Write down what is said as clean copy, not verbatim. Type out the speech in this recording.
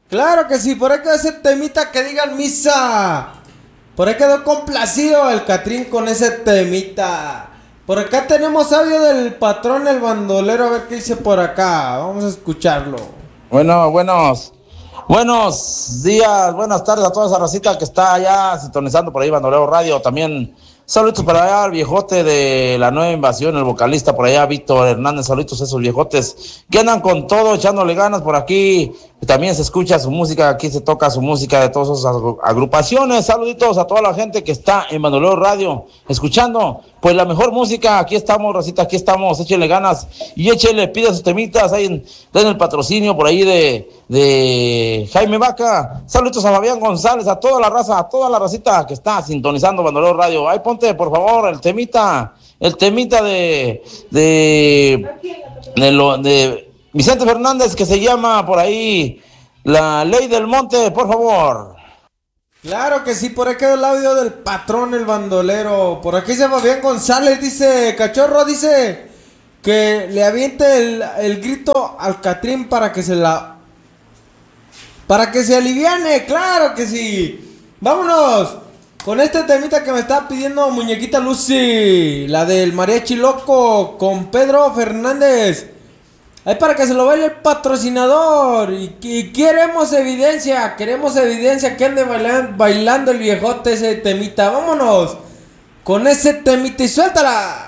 Claro que sí, por ahí quedó ese temita que digan misa. Por ahí quedó complacido el Catrín con ese temita. Por acá tenemos audio del patrón el bandolero, a ver qué dice por acá. Vamos a escucharlo. Bueno, buenos días, buenas tardes a toda esa racita que está allá sintonizando por ahí Bandolero Radio. También saluditos para allá al viejote de la nueva invasión, el vocalista por allá, Víctor Hernández. Saluditos a esos viejotes que andan con todo, echándole ganas por aquí. También se escucha su música, aquí se toca su música de todas esas agrupaciones. Saluditos a toda la gente que está en Bandolero Radio, escuchando pues la mejor música. Aquí estamos, racita, aquí estamos. Échenle ganas y échenle, pide sus temitas ahí den el patrocinio por ahí de Jaime Vaca. Saluditos a Fabián González, a toda la raza, a toda la racita que está sintonizando Bandolero Radio. Ahí ponte, por favor, el temita de Vicente Fernández, que se llama por ahí La Ley del Monte, por favor. Claro que sí, por ahí quedó el audio del patrón el bandolero. Por aquí dice Fabián González, dice Cachorro, dice que le aviente el grito al Catrín para que se aliviane, claro que sí. Vámonos con este temita que me está pidiendo Muñequita Lucy, la del mariachi loco con Pedro Fernández. Ahí para que se lo baile el patrocinador. Y queremos evidencia que ande bailando el viejote ese temita. Vámonos con ese temita y suéltala.